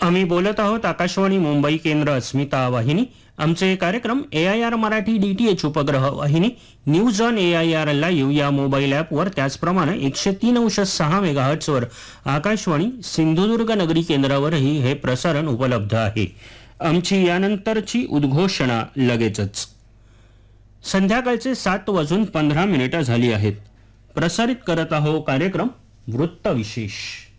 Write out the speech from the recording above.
आम्ही बोलत आहोत आकाशवाणी मुंबई केंद्र अस्मिता वाहिनी. आमचे कार्यक्रम AIR मराठी DTH उपग्रह वाहिनी, न्यूज ऑन AIR लाईव्ह या मोबाईल ॲपवर, त्याचप्रमाणे 103.6 मेगाहर्ट्झ वर आकाशवाणी सिंधुदुर्ग नगरी केंद्रावरही हे प्रसारण उपलब्ध आहे. आमची यानंतरची उद्घोषणा लगेचच. संध्याकाळचे 7:15 झाली आहेत. प्रसारित करत आहोत कार्यक्रम वृत्तविशेष.